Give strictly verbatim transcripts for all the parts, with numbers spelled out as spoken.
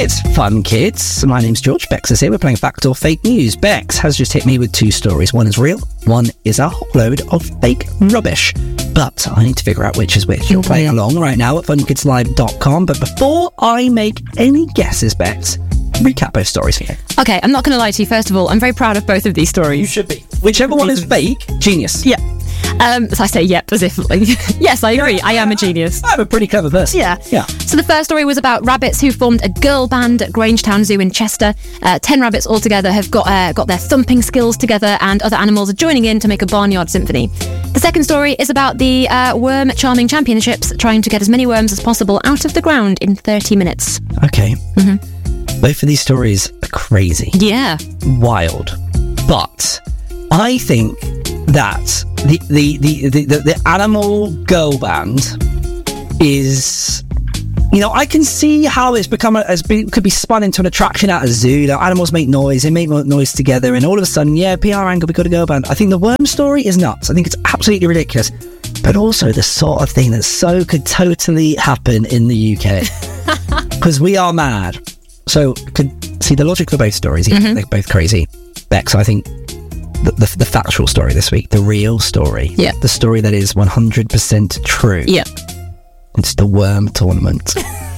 It's Fun Kids. My name's George. Bex is here. We're playing Fact or Fake News. Bex has just hit me with two stories. One is real. One is a whole load of fake rubbish. But I need to figure out which is which. You're playing along right now at fun kids live dot com. But before I make any guesses, Bex, recap both stories here. Okay, I'm not going to lie to you. First of all, I'm very proud of both of these stories. You should be. Whichever one is fake, genius. Yeah. Um, so I say yep as if, like, yes, I agree. I am a genius. I'm a pretty clever person. Yeah. Yeah. So the first story was about rabbits who formed a girl band at Grangetown Zoo in Chester. Uh, ten rabbits altogether have got uh, got their thumping skills together, and other animals are joining in to make a barnyard symphony. The second story is about the uh, Worm Charming Championships, trying to get as many worms as possible out of the ground in thirty minutes. Okay. Mm-hmm. Both of these stories are crazy. Yeah. Wild. But I think that the the, the, the, the, the animal girl band is, you know, I can see how it's become a, as be, could be spun into an attraction at a zoo. You know, animals make noise, they make noise together, and all of a sudden, yeah, P R angle, we got a girl band. I think the worm story is nuts. I think it's absolutely ridiculous, but also the sort of thing that so could totally happen in the U K because we are mad. So could see the logic for both stories. Mm-hmm. They're both crazy. Bex, I think the, the the factual story this week, the real story, yeah, the story that is one hundred percent true. Yeah, it's the worm tournament.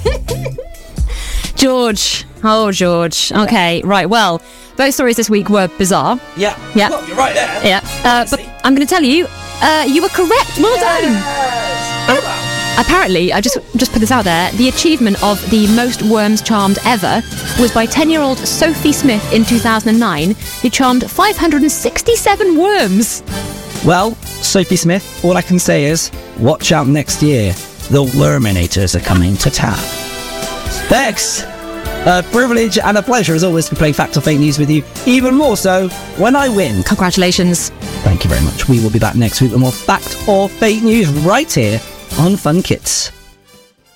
George, oh George. Okay, right. Well, both stories this week were bizarre. Yeah, yeah, well, you're right there. Yeah, uh, but I'm going to tell you, uh, you were correct. Well yes. done. Uh, Apparently, I just just put this out there, the achievement of the most worms charmed ever was by ten-year-old Sophie Smith in two thousand nine, who charmed five hundred sixty-seven worms. Well, Sophie Smith, all I can say is, watch out next year. The Worminators are coming to town. Bex, a privilege and a pleasure as always to play Fact or Fake News with you, even more so when I win. Congratulations. Thank you very much. We will be back next week with more Fact or Fake News right here on Fun Kids.